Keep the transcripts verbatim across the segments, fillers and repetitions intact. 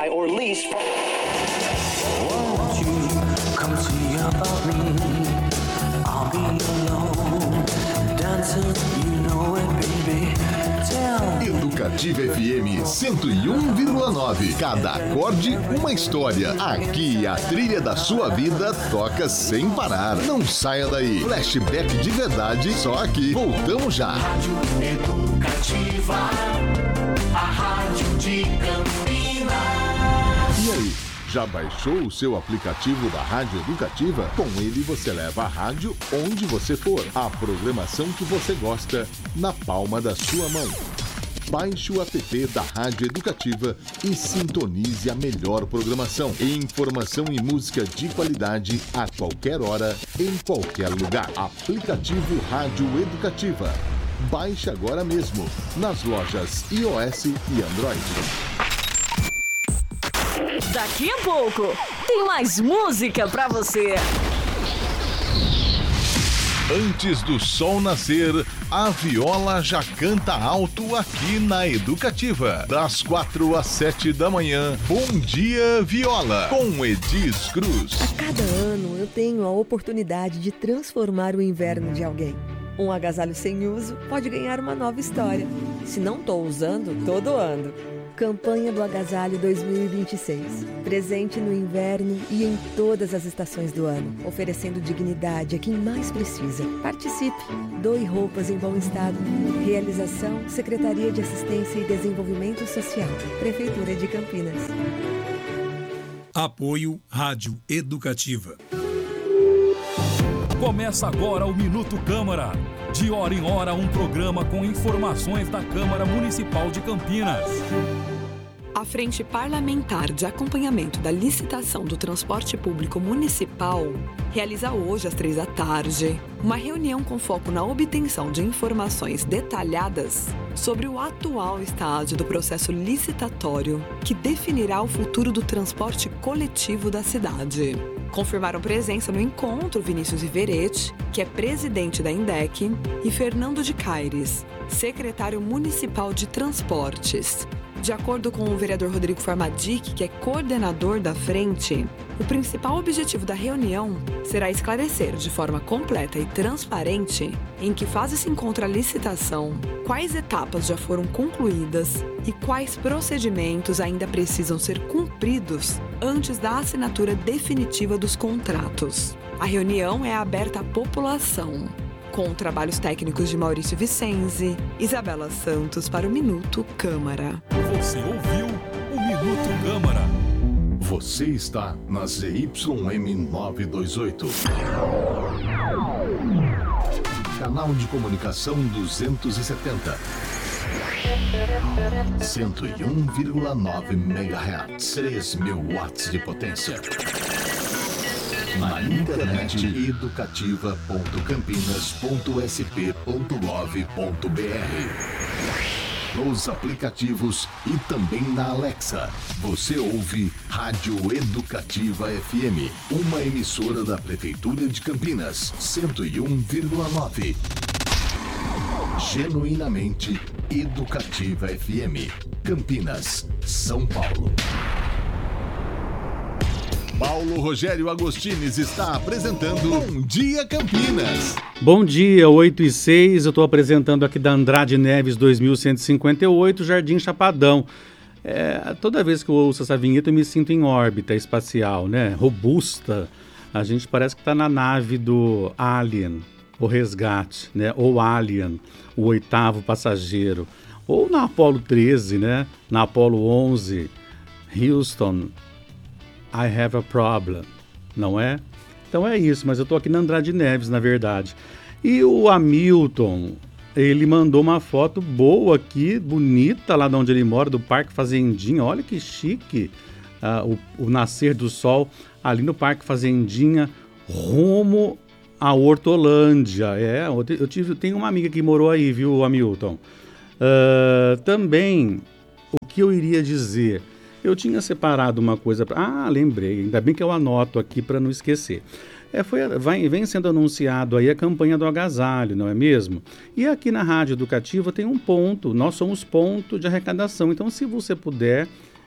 or lease. Won't you come see about me? I'll be alone, dancing, you know it, baby. Educativa F M cento e um vírgula nove. Cada acorde, uma história. Aqui a trilha da sua vida toca sem parar. Não saia daí. Flashback de verdade, só aqui. Voltamos já. Rádio Educativa, a rádio de Campinas. E aí, já baixou o seu aplicativo da Rádio Educativa? Com ele você leva a rádio onde você for. A programação que você gosta na palma da sua mão. Baixe o app da Rádio Educativa e sintonize a melhor programação. Informação e música de qualidade a qualquer hora, em qualquer lugar. Aplicativo Rádio Educativa. Baixe agora mesmo nas lojas iOS e Android. Daqui a pouco tem mais música pra você. Antes do sol nascer, a viola já canta alto aqui na Educativa. Das quatro às sete da manhã, Bom Dia Viola, com Edis Cruz. A cada ano eu tenho a oportunidade de transformar o inverno de alguém. Um agasalho sem uso pode ganhar uma nova história. Se não estou usando, tô doando. Campanha do Agasalho dois mil e vinte e seis. Presente no inverno e em todas as estações do ano, oferecendo dignidade a quem mais precisa. Participe! Doe roupas em bom estado. Realização: Secretaria de Assistência e Desenvolvimento Social, Prefeitura de Campinas. Apoio Rádio Educativa. Começa agora o Minuto Câmara. De hora em hora, um programa com informações da Câmara Municipal de Campinas. A Frente Parlamentar de Acompanhamento da Licitação do Transporte Público Municipal realiza hoje, às três da tarde, uma reunião com foco na obtenção de informações detalhadas sobre o atual estágio do processo licitatório que definirá o futuro do transporte coletivo da cidade. Confirmaram presença no encontro Vinícius Iveretti, que é presidente da INDEC, e Fernando de Caires, secretário municipal de transportes. De acordo com o vereador Rodrigo Farmadic, que é coordenador da frente, o principal objetivo da reunião será esclarecer de forma completa e transparente em que fase se encontra a licitação, quais etapas já foram concluídas e quais procedimentos ainda precisam ser cumpridos antes da assinatura definitiva dos contratos. A reunião é aberta à população, com trabalhos técnicos de Maurício Vicenzi, Isabela Santos para o Minuto Câmara. Você ouviu o Minuto Câmara. Você está na Z Y M novecentos e vinte e oito. Canal de comunicação duzentos e setenta. cento e um vírgula nove megahertz. três mil watts de potência. Na internet, educativa ponto campinas ponto s p ponto gov ponto b r. Nos aplicativos e também na Alexa. Você ouve Rádio Educativa F M, uma emissora da Prefeitura de Campinas, cento e um vírgula nove. Genuinamente Educativa F M, Campinas, São Paulo. Paulo Rogério Agostines está apresentando Bom Dia Campinas. Bom dia, oito e seis, eu estou apresentando aqui da Andrade Neves dois mil cento e cinquenta e oito, Jardim Chapadão. É, toda vez que eu ouço essa vinheta eu me sinto em órbita espacial, né? Robusta. A gente parece que está na nave do Alien, o Resgate, né? Ou Alien, o oitavo passageiro. Ou na Apollo treze, né? Na Apollo onze, Houston, I have a problem, não é? Então é isso, mas eu tô aqui na Andrade Neves, na verdade. E o Hamilton, ele mandou uma foto boa aqui, bonita, lá de onde ele mora, do Parque Fazendinha. Olha que chique, uh, o, o nascer do sol ali no Parque Fazendinha, rumo à Hortolândia. É, eu, tive, eu tenho uma amiga que morou aí, viu, Hamilton? Uh, também, o que eu iria dizer... Eu tinha separado uma coisa... Pra... Ah, lembrei. Ainda bem que eu anoto aqui para não esquecer. É, foi, vai, vem sendo anunciado aí a campanha do agasalho, não é mesmo? E aqui na Rádio Educativa tem um ponto. Nós somos ponto de arrecadação. Então, se você puder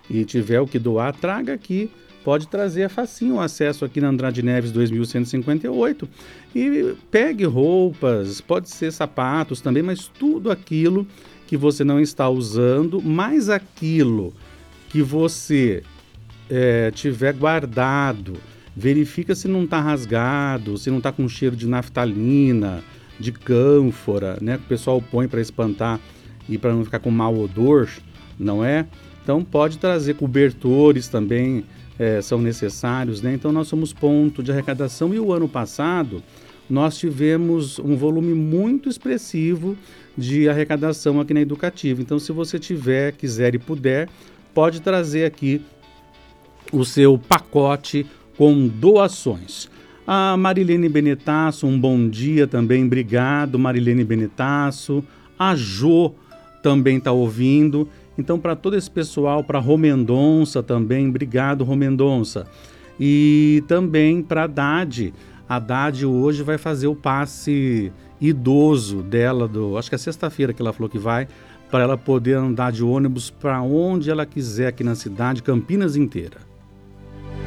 e tiver o que doar, traga aqui. Pode trazer facinho o acesso aqui na Andrade Neves dois mil cento e cinquenta e oito e pegue roupas, pode ser sapatos também, mas tudo aquilo que você não está usando, mais aquilo que você é, tiver guardado, verifica se não está rasgado, se não está com cheiro de naftalina, de cânfora, né, que o pessoal põe para espantar e para não ficar com mau odor, não é? Então pode trazer cobertores também, É, são necessários, né? Então nós somos ponto de arrecadação e o ano passado nós tivemos um volume muito expressivo de arrecadação aqui na Educativa. Então se você tiver, quiser e puder, pode trazer aqui o seu pacote com doações. A Marilene Benetasso, um bom dia também, obrigado Marilene Benetasso. A Jo também está ouvindo. Então, para todo esse pessoal, para Romendonça também, obrigado, Romendonça. E também para a Haddad. A Haddad hoje vai fazer o passe idoso dela, do, acho que é sexta-feira que ela falou que vai, para ela poder andar de ônibus para onde ela quiser aqui na cidade, Campinas inteira.